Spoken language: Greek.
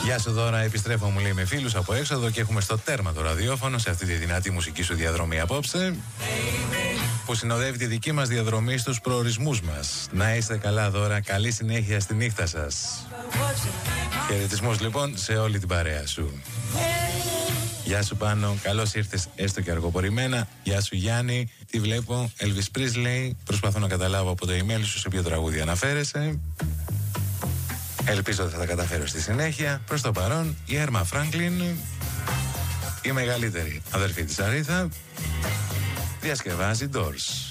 Γεια σου Δώρα, επιστρέφω μου λέει με φίλους από έξοδο και έχουμε στο τέρμα το ραδιόφωνο σε αυτή τη δυνατή μουσική σου διαδρομή απόψε που συνοδεύει τη δική μας διαδρομή στους προορισμούς μας. Να είστε καλά Δώρα, καλή συνέχεια στη νύχτα σας. Χαιρετισμούς λοιπόν σε όλη την παρέα σου. Γεια σου Πάνο, καλώς ήρθες έστω και αργοπορημένα. Γεια σου Γιάννη, τι βλέπω, Elvis Presley. Προσπαθώ να καταλάβω από το email σου σε ποιο τραγούδι αναφέρεσαι. Ελπίζω ότι θα τα καταφέρω στη συνέχεια. Προς το παρόν, η Έρμα Φράγκλιν, η μεγαλύτερη αδερφή της Αρήθα, διασκευάζει Doors.